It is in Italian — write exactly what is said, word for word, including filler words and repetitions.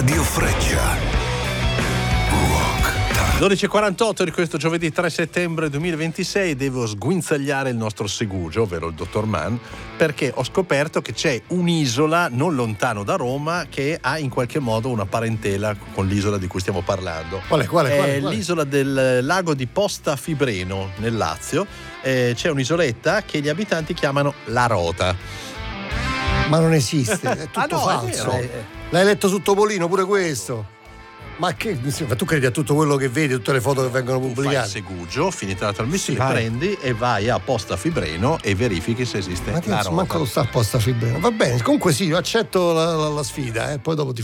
Radio Freccia. dodici e quarantotto di questo giovedì tre settembre duemilaventisei devo sguinzagliare il nostro segugio, ovvero il dottor Mann, perché ho scoperto che c'è un'isola non lontano da Roma che ha in qualche modo una parentela con l'isola di cui stiamo parlando. Quale, quale, È quale, quale? l'isola del lago di Posta Fibreno nel Lazio. Eh, c'è un'isoletta che gli abitanti chiamano La Rota. Ma non esiste, è tutto Ah, no, falso. è vero. L'hai letto su Topolino pure questo? Ma che ma tu credi a tutto quello che vedi, tutte le foto che vengono Tu fai il pubblicate? segugio, finita la trasmissione, Sì, vai. prendi e vai a Posta Fibreno e verifichi se esiste Ma che La cazzo, Rota. manco lo sta apposta Fibreno. Va bene, comunque sì, io accetto la, la- la sfida, eh. Poi dopo ti